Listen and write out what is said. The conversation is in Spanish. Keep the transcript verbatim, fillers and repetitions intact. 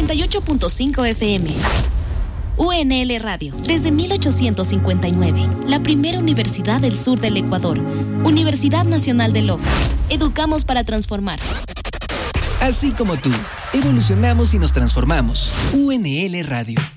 noventa y ocho punto cinco F M. U N L Radio, desde mil ochocientos cincuenta y nueve, la primera universidad del sur del Ecuador. Universidad Nacional de Loja. Educamos para transformar. Así como tú, evolucionamos y nos transformamos. U N L Radio.